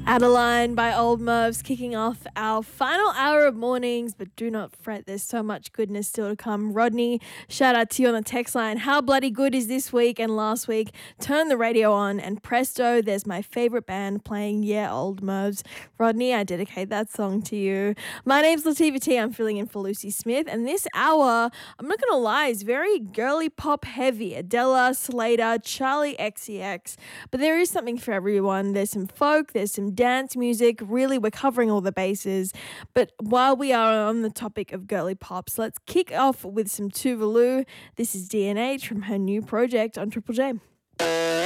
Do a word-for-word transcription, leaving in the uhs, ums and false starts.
Adeline by Old Mervs kicking off our final hour of mornings, but do not fret, there's so much goodness still to come. Rodney, shout out to you on the text line. How bloody good is this week and last week? Turn the radio on and presto, there's my favourite band playing Yeah, Old Mervs. Rodney, I dedicate that song to you. My name's Latifah T, I'm filling in for Lucy Smith, and this hour, I'm not going to lie, is very girly pop heavy. Adela, Slater, Charlie X C X, but there is something for everyone. There's some folk, there's some dance music. Really, we're covering all the bases. But while we are on the topic of girly pops, let's kick off with some Tuvalu. This is D N H from her new project on Triple J.